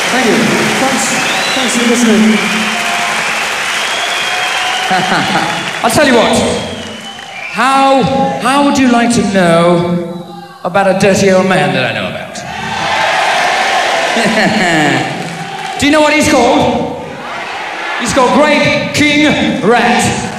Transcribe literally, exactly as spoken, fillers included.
Thank you. Thanks. Thanks for listening. I'll tell you what. How, how would you like to know about a dirty old man that I know about? Do you know what he's called? He's called Great King Rat.